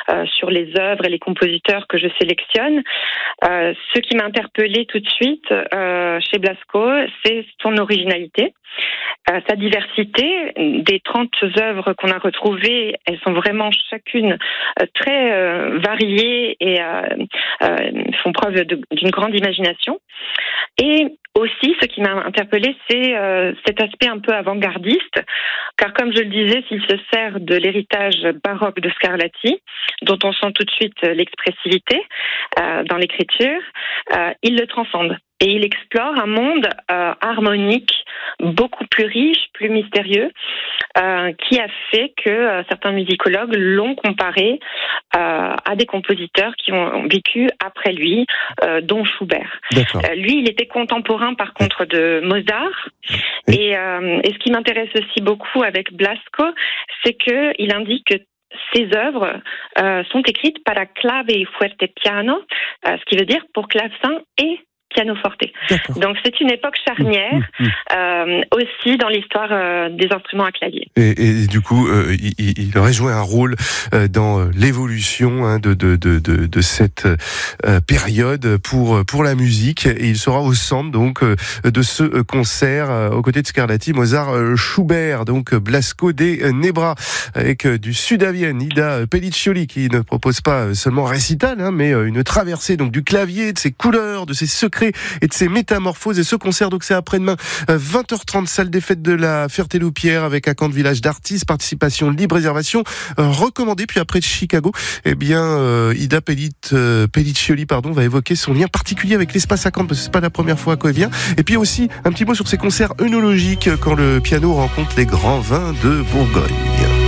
sur les œuvres et les compositeurs que je sélectionne. Ce qui m'a interpellée tout de suite chez Blasco, c'est son originalité. Sa diversité. Des 30 œuvres qu'on a retrouvées, elles sont vraiment chacune très variées et font preuve d'une grande imagination. Et aussi, ce qui m'a interpellée, c'est cet aspect un peu avant-gardiste, car comme je le disais, s'il se sert de l'héritage baroque de Scarlatti, dont on sent tout de suite l'expressivité dans l'écriture, il le transcende. Et il explore un monde harmonique, beaucoup plus riche, plus mystérieux, qui a fait que certains musicologues l'ont comparé à des compositeurs qui ont vécu après lui, dont Schubert. Lui, il était contemporain par contre de Mozart. Oui. Et ce qui m'intéresse aussi beaucoup avec Blasco, c'est qu'il indique que ces œuvres sont écrites para clave et fuerte piano, ce qui veut dire pour clavecin et pianoforte. Donc c'est une époque charnière aussi dans l'histoire des instruments à clavier. Et du coup, il aurait joué un rôle dans l'évolution de cette période pour la musique. Et il sera au centre donc de ce concert aux côtés de Scarlatti, Mozart, Schubert, donc Blasco dei Nebra, avec du Sudavien, Ida Pelliccioli, qui ne propose pas seulement un récital, mais une traversée donc du clavier, de ses couleurs, de ses secrets et de ses métamorphoses. Et ce concert, donc, c'est après-demain, 20h30, salle des fêtes de la Ferté-Loupière, avec un camp de village d'artistes, participation libre, réservation recommandée. Puis après de Chicago, Ida Pelliccioli, va évoquer son lien particulier avec l'espace à Caen, parce que c'est pas la première fois qu'elle vient. Et puis aussi, un petit mot sur ses concerts œnologiques, quand le piano rencontre les grands vins de Bourgogne.